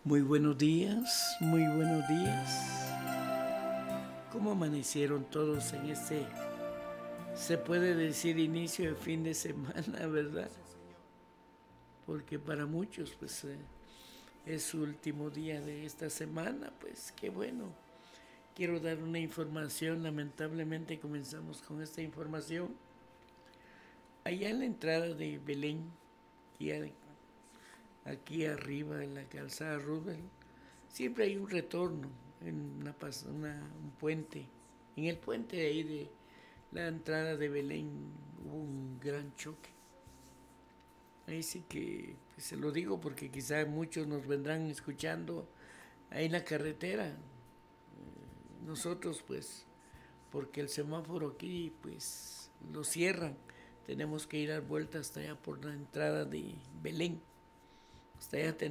Muy buenos días, muy buenos días. ¿Cómo amanecieron todos en este, se puede decir, inicio de fin de semana, verdad? Porque para muchos, pues, es su último día de esta semana, pues, qué bueno. Quiero dar una información, lamentablemente comenzamos con esta información. Allá en la entrada de Belén, aquí arriba en la calzada Roosevelt, siempre hay un retorno en un puente. En el puente de ahí de la entrada de Belén hubo un gran choque. Ahí sí que pues, se lo digo porque quizá muchos nos vendrán escuchando ahí en la carretera. Nosotros pues, porque el semáforo aquí pues lo cierran, tenemos que ir a dar vuelta hasta allá por la entrada de Belén. Hasta allá